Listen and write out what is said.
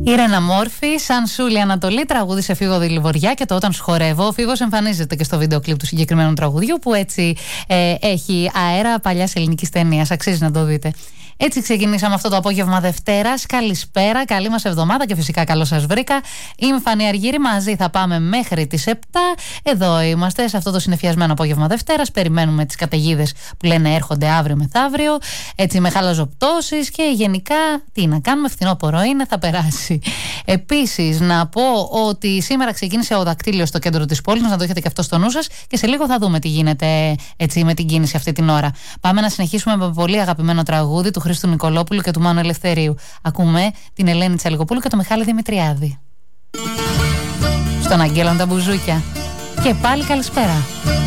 Η Ρένα Μόρφη, σαν Σούλη Ανατολή, τραγούδι σε Φίγο Δηληβοριά και το Όταν Σχορεύω. Ο Φίγος εμφανίζεται και στο βίντεο κλιπ του συγκεκριμένου τραγουδιού, που έτσι έχει αέρα παλιάς ελληνικής ταινίας. Αξίζει να το δείτε. Έτσι ξεκινήσαμε αυτό το απόγευμα Δευτέρας. Καλησπέρα, καλή μας εβδομάδα και φυσικά καλώς σας βρήκα. Είμαι Φανή Αργύρη, μαζί θα πάμε μέχρι τις 7. Εδώ είμαστε σε αυτό το συνεφιασμένο απόγευμα Δευτέρας. Περιμένουμε τις καταιγίδες που λένε έρχονται αύριο μεθαύριο. Έτσι με χαλαζοπτώσεις και γενικά τι να κάνουμε, φθινόπωρο είναι, θα περάσει. Επίσης να πω ότι σήμερα ξεκίνησε ο δακτύλιος στο κέντρο της πόλης, να το έχετε και αυτό στο νου σας, και σε λίγο θα δούμε τι γίνεται έτσι με την κίνηση αυτή την ώρα. Πάμε να συνεχίσουμε με πολύ αγαπημένο τραγούδι του Χρήστου Νικολόπουλου και του Μάνου Ελευθερίου. Ακούμε την Ελένη Τσαλικοπούλου και τον Μιχάλη Δημητριάδη. Στον Αγγέλο τα μπουζούκια. Και πάλι καλησπέρα.